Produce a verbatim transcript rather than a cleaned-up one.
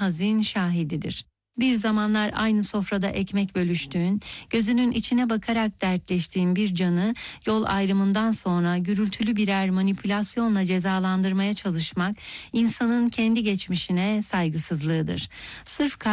hazin şahididir. Bir zamanlar aynı sofrada ekmek bölüştüğün, gözünün içine bakarak dertleştiğin bir canı yol ayrımından sonra gürültülü birer manipülasyonla cezalandırmaya çalışmak insanın kendi geçmişine saygısızlığıdır. Sırf